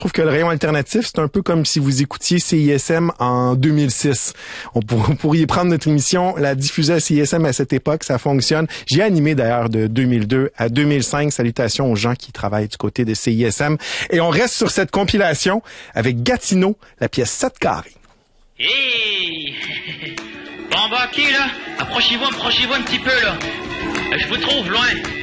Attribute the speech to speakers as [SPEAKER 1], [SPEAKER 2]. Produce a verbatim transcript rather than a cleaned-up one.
[SPEAKER 1] Je trouve que le rayon alternatif, c'est un peu comme si vous écoutiez C I S M en deux mille six. On pour, vous pourriez prendre notre émission, la diffuser à C I S M à cette époque, ça fonctionne. J'ai animé d'ailleurs de deux mille deux à deux mille cinq. Salutations aux gens qui travaillent du côté de C I S M. Et on reste sur cette compilation avec Gatineau, la pièce sept carrés.
[SPEAKER 2] Hey Bon bah ok là, approchez-vous, approchez-vous un petit peu là. Je vous trouve loin.